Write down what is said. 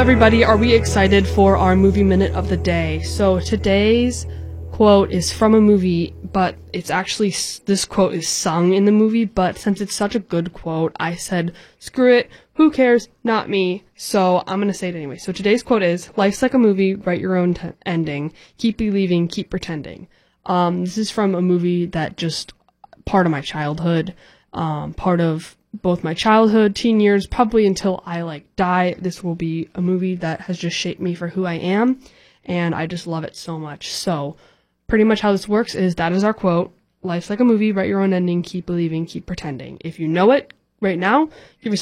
everybody, are we excited for our movie minute of the day? So today's quote is from a movie, but it's actually, this quote is sung in the movie, but since it's such a good quote, I said, screw it, who cares, not me, so I'm gonna say it anyway. So today's quote is, life's like a movie, write your own ending, keep believing, keep pretending. This is from a movie that just, part of my childhood, part of both my childhood, teen years, probably until I die. This will be a movie that has just shaped me for who I am, and I just love it so much. So pretty much how this works is, that is our quote. Life's like a movie, write your own ending, keep believing, keep pretending. If you know it right now, give yourself